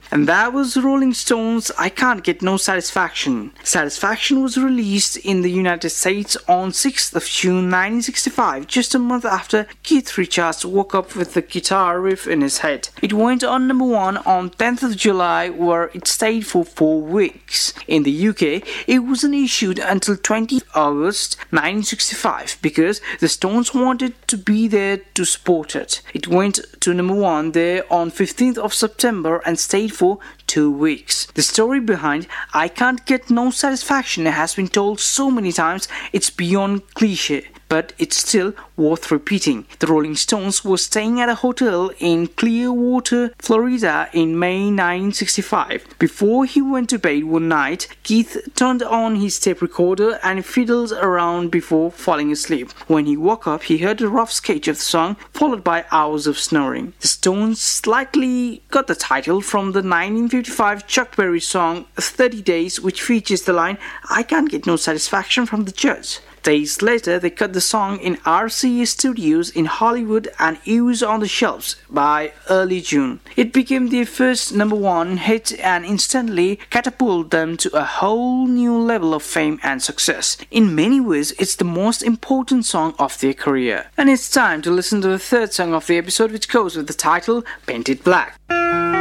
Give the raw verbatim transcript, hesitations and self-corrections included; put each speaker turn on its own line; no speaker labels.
And that was Rolling Stones' I Can't Get No Satisfaction. Satisfaction was released in the United States on sixth of June nineteen sixty-five, just a month after Keith Richards woke up with the guitar riff in his head. It went on number one on tenth of July, where it stayed for four weeks. In the U K, it wasn't issued until twentieth of August nineteen sixty-five because the Stones wanted to be there to support it. It went to number one there on fifteenth of September and stayed for two weeks. The story behind I Can't Get No Satisfaction has been told so many times it's beyond cliche, but it's still worth repeating. The Rolling Stones were staying at a hotel in Clearwater, Florida in May nineteen sixty-five. Before he went to bed one night, Keith turned on his tape recorder and fiddled around before falling asleep. When he woke up, he heard a rough sketch of the song, followed by hours of snoring. The Stones slightly got the title from the nineteen fifty-five Chuck Berry song thirty days, which features the line, I can't get no satisfaction from the judge. Days later, they cut the song in R C A Studios in Hollywood and it was on the shelves by early June. It became their first number one hit and instantly catapulted them to a whole new level of fame and success. In many ways, it's the most important song of their career. And it's time to listen to the third song of the episode, which goes with the title Painted Black.